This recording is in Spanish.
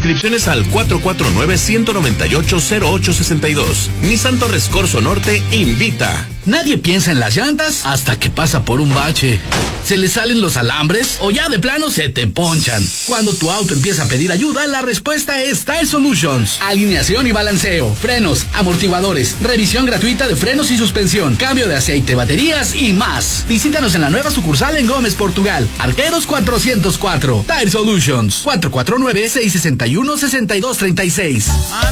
Inscripciones al 449-198-0862. Nissan Torres Corso Norte invita. Nadie piensa en las llantas hasta que pasa por un bache. ¿Se le salen los alambres o ya de plano se te ponchan? Cuando tu auto empieza a pedir ayuda, la respuesta es Tire Solutions. Alineación y balanceo, frenos, amortiguadores, revisión gratuita de frenos y suspensión, cambio de aceite, baterías y más. Visítanos en la nueva sucursal en Gómez, Portugal. Arqueros 404. Tire Solutions. 449-661-6236.